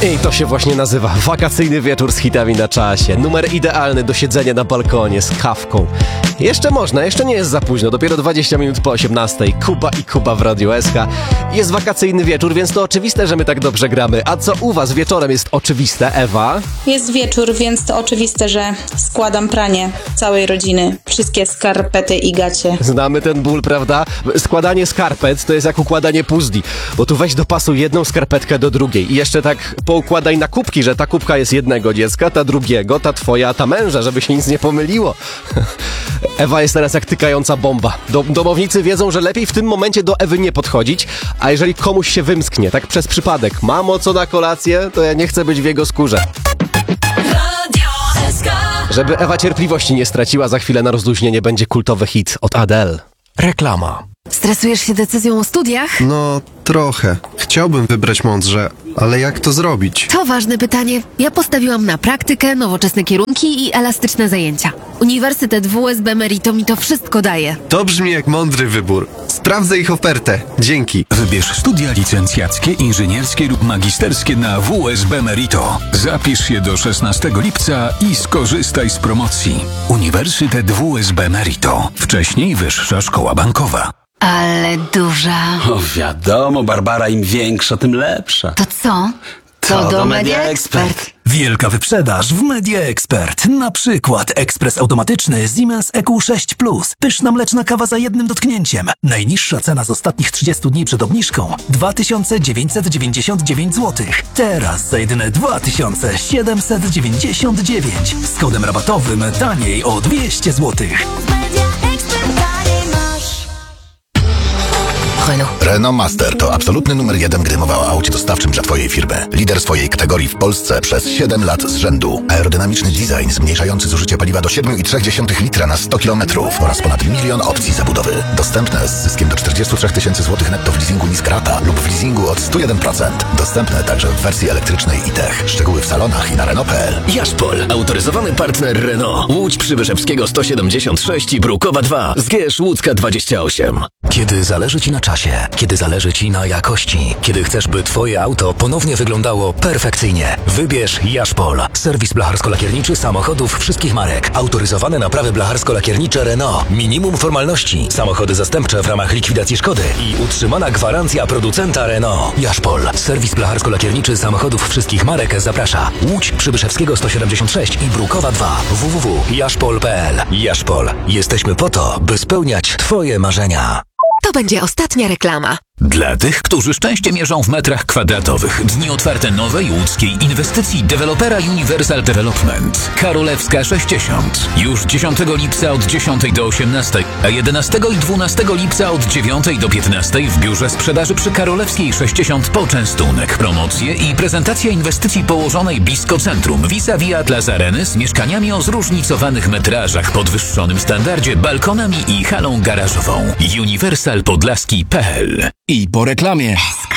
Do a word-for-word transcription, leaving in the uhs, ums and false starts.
I to się właśnie nazywa wakacyjny wieczór z hitami na czasie. Numer idealny do siedzenia na balkonie z kawką. Jeszcze można, jeszcze nie jest za późno, dopiero dwadzieścia minut po osiemnastej. Kuba i Kuba w Radiu S K. Jest wakacyjny wieczór, więc to oczywiste, że my tak dobrze gramy. A co u was wieczorem jest oczywiste, Ewa? Jest wieczór, więc to oczywiste, że składam pranie całej rodziny. Wszystkie skarpety i gacie. Znamy ten ból, prawda? Składanie skarpet to jest jak układanie puzli, bo tu weź do pasu jedną skarpetkę do drugiej i jeszcze tak poukładaj na kubki, że ta kubka jest jednego dziecka, ta drugiego, ta twoja, ta męża, żeby się nic nie pomyliło. Ewa jest teraz jak tykająca bomba. Dom- domownicy wiedzą, że lepiej w tym momencie do Ewy nie podchodzić, a jeżeli komuś się wymsknie, tak przez przypadek, mamo, co na kolację, to ja nie chcę być w jego skórze. Żeby Ewa cierpliwości nie straciła, za chwilę na rozluźnienie będzie kultowy hit od Adele. Reklama. Stresujesz się decyzją o studiach? No, trochę. Chciałbym wybrać mądrze, ale jak to zrobić? To ważne pytanie. Ja postawiłam na praktykę, nowoczesne kierunki i elastyczne zajęcia. Uniwersytet W S B Merito mi to wszystko daje. To brzmi jak mądry wybór. Sprawdzę ich ofertę. Dzięki. Wybierz studia licencjackie, inżynierskie lub magisterskie na W S B Merito. Zapisz się do szesnastego lipca i skorzystaj z promocji. Uniwersytet W S B Merito. Wcześniej Wyższa Szkoła Bankowa. Ale duża. O, wiadomo, Barbara, im większa, tym lepsza. To co? To do Media Expert. Wielka wyprzedaż w Media Expert. Na przykład ekspres automatyczny Siemens E Q sześć plus. Pyszna mleczna kawa za jednym dotknięciem. Najniższa cena z ostatnich trzydziestu dni przed obniżką dwa tysiące dziewięćset dziewięćdziesiąt dziewięć złotych. Teraz za jedyne dwa tysiące siedemset dziewięćdziesiąt dziewięć. Z kodem rabatowym taniej o dwieście złotych. Renault. Renault Master to absolutny numer jeden, gdy mowa o aucie dostawczym dla twojej firmy. Lider swojej kategorii w Polsce przez siedem lat z rzędu. Aerodynamiczny design zmniejszający zużycie paliwa do siedem i trzy dziesiąte litra na sto kilometrów oraz ponad milion opcji zabudowy. Dostępne z zyskiem do czterdzieści trzy tysiące złotych netto w leasingu Niskrata lub w leasingu od sto jeden procent. Dostępne także w wersji elektrycznej i tech. Szczegóły w salonach i na Renault kropka p l. Jaszpol, autoryzowany partner Renault. Łódź Przybyszewskiego sto siedemdziesiąt sześć i Brukowa dwa. Zgierz Łódzka dwadzieścia osiem. Kiedy zależy ci na czasie, kiedy zależy ci na jakości, kiedy chcesz, by twoje auto ponownie wyglądało perfekcyjnie, wybierz Jaszpol. Serwis blacharsko-lakierniczy samochodów wszystkich marek. Autoryzowane naprawy blacharsko-lakiernicze Renault. Minimum formalności. Samochody zastępcze w ramach likwidacji szkody i utrzymana gwarancja producenta Renault. Jaszpol. Serwis blacharsko-lakierniczy samochodów wszystkich marek zaprasza. Łódź Przybyszewskiego sto siedemdziesiąt sześć i Brukowa dwa. w w w kropka jaszpol kropka p l. Jaszpol. Jesteśmy po to, by spełniać twoje marzenia. To będzie ostatnia reklama. Dla tych, którzy szczęście mierzą w metrach kwadratowych. Dni otwarte nowej łódzkiej inwestycji dewelopera Universal Development. Karolewska sześćdziesiąt. Już dziesiątego lipca od dziesiątej do osiemnastej, a jedenastego i dwunastego lipca od dziewiątej do piętnastej w biurze sprzedaży przy Karolewskiej sześćdziesiąt poczęstunek, promocje i prezentacja inwestycji położonej blisko centrum vis-a-vis Atlas Areny z mieszkaniami o zróżnicowanych metrażach, podwyższonym standardzie, balkonami i halą garażową. uniwersal podlaski kropka p l. I po reklamie.